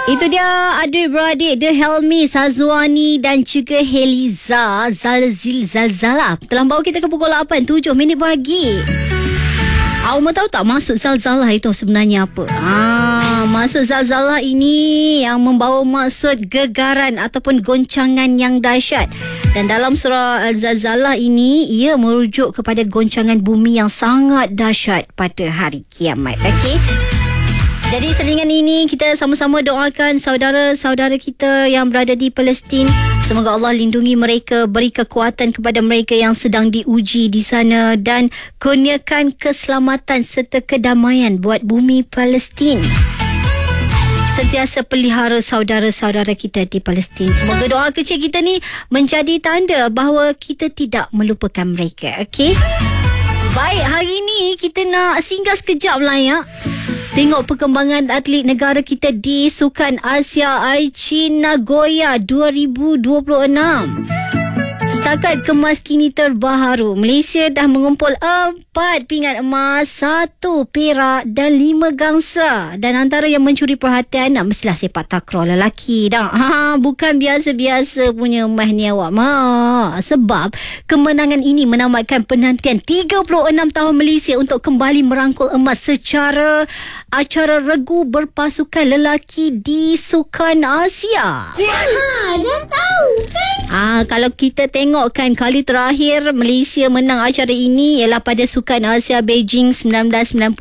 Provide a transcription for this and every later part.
Itu dia adik-beradik The Helmi, Sazwani dan juga Heliza Zalzala. Telah bawa kita ke pukul 8:07 pagi. Awak tahu tak maksud Zalzala itu sebenarnya apa? Maksud Zalzala ini yang membawa maksud gegaran ataupun goncangan yang dahsyat. Dan dalam surah Al-Zalzalah ini, ia merujuk kepada goncangan bumi yang sangat dahsyat pada hari kiamat. Okey? Jadi selingan ini kita sama-sama doakan saudara-saudara kita yang berada di Palestin. Semoga Allah lindungi mereka, beri kekuatan kepada mereka yang sedang diuji di sana dan kurniakan keselamatan serta kedamaian buat bumi Palestin. Sentiasa pelihara saudara-saudara kita di Palestin. Semoga doa kecil kita ni menjadi tanda bahawa kita tidak melupakan mereka. Okey? Baik, hari ni kita nak singgah sekejap lah ya. Tengok perkembangan atlet negara kita di Sukan Asia Aichi Nagoya 2026. Setakat kemas kini terbaru, Malaysia dah mengumpul 4 pingat emas, 1 perak dan 5 gangsa. Dan antara yang mencuri perhatian mestilah sepak takraw lelaki dah. Bukan biasa-biasa punya emas ni awak. Sebab kemenangan ini menamatkan penantian 36 tahun Malaysia untuk kembali merangkul emas secara acara regu berpasukan lelaki di Sukan Asia. Dah tahu kan? Kalau kita tengok kan, kali terakhir Malaysia menang acara ini ialah pada Sukan Asia Beijing 1990.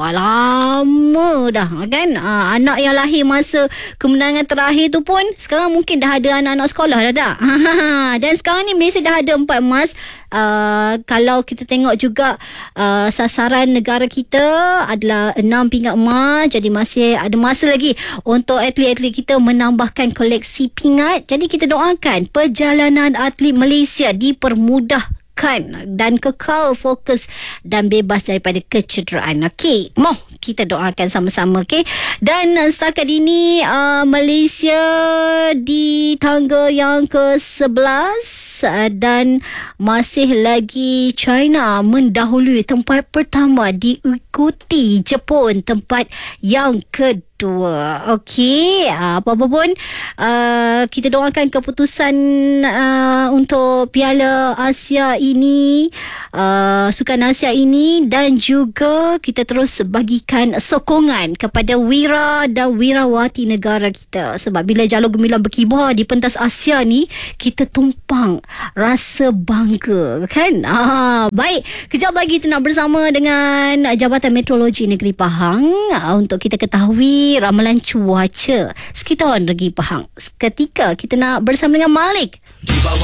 Lama dah kan. Anak yang lahir masa kemenangan terakhir tu pun sekarang mungkin dah ada anak-anak sekolah dah. Dan sekarang ni Malaysia dah ada 4 emas. Kalau kita tengok juga sasaran negara kita adalah 6 pingat emas. Jadi masih ada masa lagi untuk atlet-atlet kita menambahkan koleksi pingat. Jadi kita doakan perjalanan atlet Malaysia dipermudahkan dan kekal fokus dan bebas daripada kecederaan. Okey, kita doakan sama-sama. Okey. Dan setakat ini Malaysia di tangga yang ke-11 dan masih lagi China mendahului tempat pertama, diikuti Jepun tempat yang kedua. Okey, apa-apa pun kita doakan keputusan untuk Piala Asia ini, Sukan Asia ini, dan juga kita terus bagikan sokongan kepada wira dan wirawati negara kita. Sebab bila jalur gemilang berkibar di pentas Asia ni, kita tumpang rasa bangga kan. Baik, kejap lagi kita nak bersama dengan Jabatan Meteorologi Negeri Pahang untuk kita ketahui ramalan cuaca sekitar negeri Pahang. Seketika kita nak bersama dengan Malik. Di bawah